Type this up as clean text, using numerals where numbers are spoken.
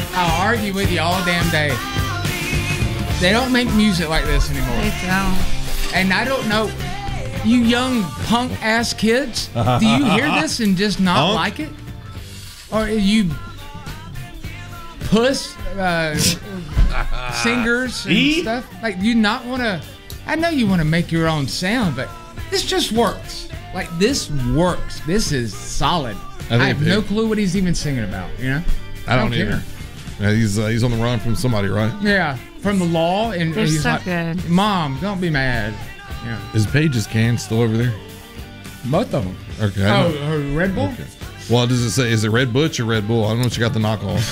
I'll argue with you all damn day. They don't make music like this anymore. They don't. And I don't know, you young punk ass kids, do you hear this and just not like it? Or you puss singers and stuff? Like, you not want to, I know you want to make your own sound, but this just works. Like, this works. This is solid. I have no clue what he's even singing about, you know? I don't either. Yeah, he's on the run from somebody, right? Yeah, from the law. And They're he's so like, good. Mom, don't be mad. Yeah. Is Paige's can still over there? Both of them. Okay. Oh, Red Bull? Okay. Well, does it say, is it Red Butch or Red Bull? I don't know what you got the knockoff.